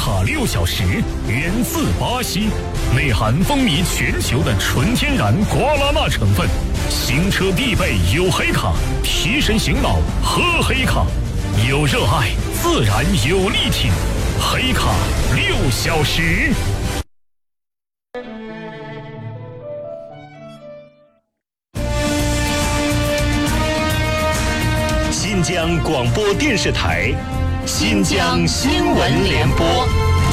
卡6小时，源自巴西，内含风靡全球的纯天然瓜拉纳成分。行车必备有黑卡，提神醒脑喝黑卡，有热爱自然有力挺，黑卡6小时。新疆广播电视台，新疆新闻联播。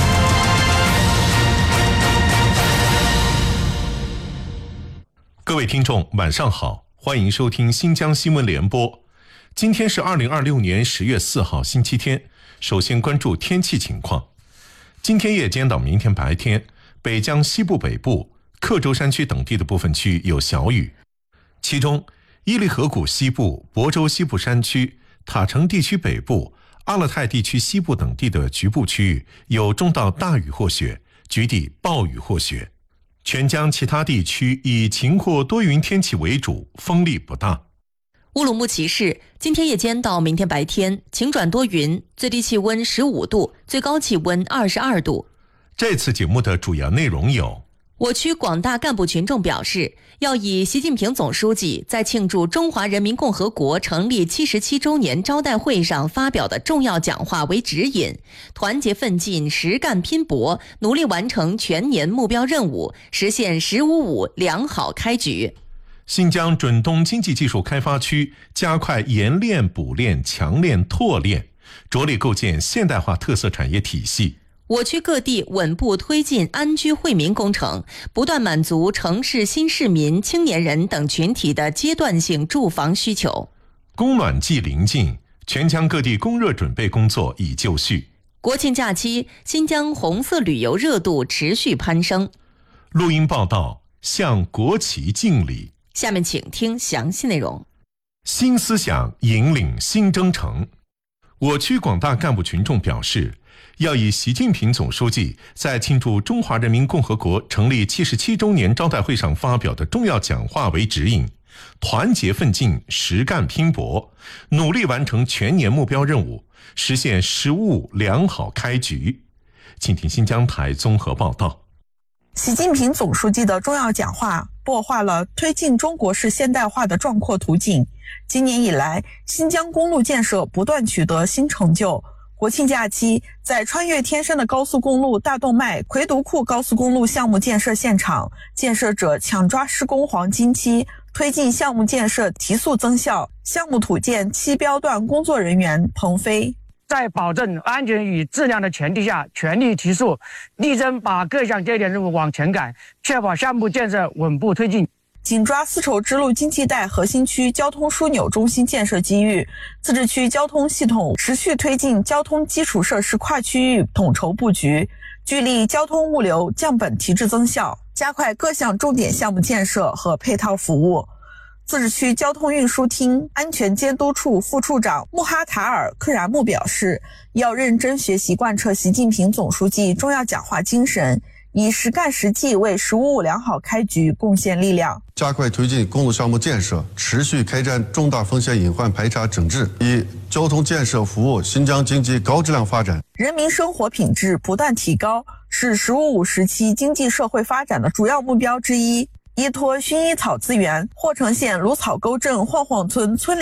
各位听众晚上好，欢迎收听新疆新闻联播。今天是2026年10月4号星期天，首先关注天气情况。今天夜间到明天白天，北疆西部北部、克州山区等地的部分区域有小雨，其中伊犁河谷西部、亳州西部山区、塔城地区北部、阿勒泰地区西部等地的局部区域有中到大雨或雪，局地暴雨或雪。全疆其他地区以晴或多云天气为主，风力不大。 乌鲁木齐市今天夜间到明天白天晴转多云，最低气温15度，最高气温22度。 这次节目的主要内容有： 我区广大干部群众表示，要以习近平总书记在庆祝中华人民共和国成立77周年招待会上发表的重要讲话为指引，团结奋进，实干拼搏，努力完成全年目标任务，实现“1055”良好开局。 新疆准东经济技术开发区加快研炼、补炼、强炼、拓炼，着力构建现代化特色产业体系。 我区各地稳步推进安居惠民工程，不断满足城市新市民、青年人等群体的阶段性住房需求。 供暖季临近，全疆各地供热准备工作已就绪。 国庆假期，新疆红色旅游热度持续攀升。 录音报道，向国旗敬礼。 下面请听详细内容。 新思想引领新征程。我区广大干部群众表示，要以习近平总书记在庆祝中华人民共和国成立77周年招待会上发表的重要讲话为指引，团结奋进，实干拼搏，努力完成全年目标任务，实现“1055”良好开局。请听新疆台综合报道。 习近平总书记的重要讲话擘画了推进中国式现代化的壮阔图景。今年以来，新疆公路建设不断取得新成就。国庆假期，在穿越天山的高速公路大动脉奎独库高速公路项目建设现场，建设者抢抓施工黄金期，推进项目建设提速增效。项目土建7标段工作人员彭飞， 在保证安全与质量的前提下，全力提速，力争把各项节点任务往前赶，确保项目建设稳步推进。 紧抓丝绸之路经济带核心区交通枢纽中心建设机遇，自治区交通系统持续推进交通基础设施跨区域统筹布局，聚力交通物流降本提质增效，加快各项重点项目建设和配套服务。自治区交通运输厅安全监督处副处长穆哈塔尔·克然木表示，要认真学习贯彻习近平总书记重要讲话精神，以实干实际为“1055”良好开局贡献力量。 加快推进公路项目建设，持续开展重大风险隐患排查整治，以交通建设服务新疆经济高质量发展。 人民生活品质不断提高，是“1055”时期经济社会发展的主要目标之一。依托薰衣草资源，霍城县芦草沟镇晃晃村村